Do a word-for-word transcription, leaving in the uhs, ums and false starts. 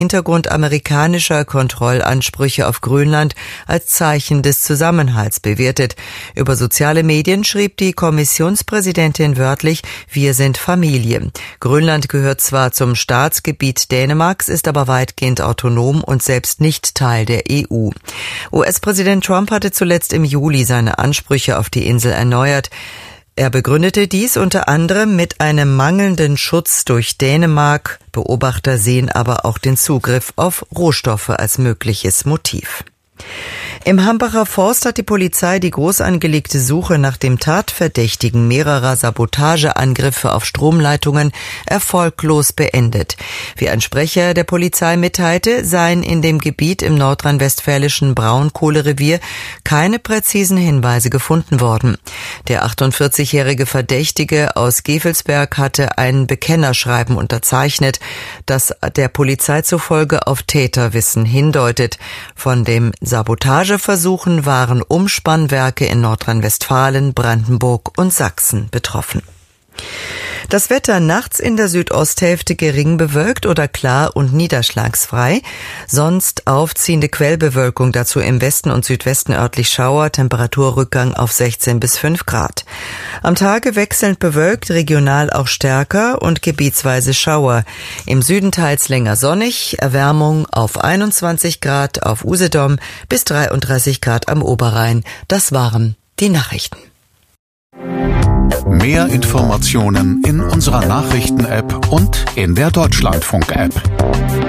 Hintergrund amerikanischer Kontrollansprüche auf Grönland als Zeichen des Zusammenhalts bewertet. Über soziale Medien schrieb die Kommissionspräsidentin wörtlich: Wir sind Familie. Grönland gehört zwar zum Staatsgebiet Dänemarks, ist aber weitgehend autonom und selbst nicht Teil der E U. U S-Präsident Trump hatte zuletzt im Juli seine Ansprüche auf die Insel erneuert. Er begründete dies unter anderem mit einem mangelnden Schutz durch Dänemark. Beobachter sehen aber auch den Zugriff auf Rohstoffe als mögliches Motiv. Im Hambacher Forst hat die Polizei die groß angelegte Suche nach dem Tatverdächtigen mehrerer Sabotageangriffe auf Stromleitungen erfolglos beendet. Wie ein Sprecher der Polizei mitteilte, seien in dem Gebiet im nordrhein-westfälischen Braunkohlerevier keine präzisen Hinweise gefunden worden. Der achtundvierzigjährige Verdächtige aus Gevelsberg hatte ein Bekennerschreiben unterzeichnet, das der Polizei zufolge auf Täterwissen hindeutet. Von dem Sabotageversuchen waren Umspannwerke in Nordrhein-Westfalen, Brandenburg und Sachsen betroffen. Das Wetter: nachts in der Südosthälfte gering bewölkt oder klar und niederschlagsfrei. Sonst aufziehende Quellbewölkung, dazu im Westen und Südwesten örtlich Schauer, Temperaturrückgang auf sechzehn bis fünf Grad. Am Tage wechselnd bewölkt, regional auch stärker und gebietsweise Schauer. Im Süden teils länger sonnig, Erwärmung auf einundzwanzig Grad auf Usedom bis dreiunddreißig Grad am Oberrhein. Das waren die Nachrichten. Mehr Informationen in unserer Nachrichten-App und in der Deutschlandfunk-App.